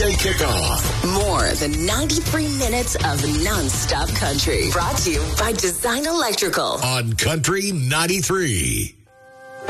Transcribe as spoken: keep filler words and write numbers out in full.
Weekday Kickoff. More than ninety-three minutes of non-stop country. Brought to you by Design Electrical. On Country ninety-three.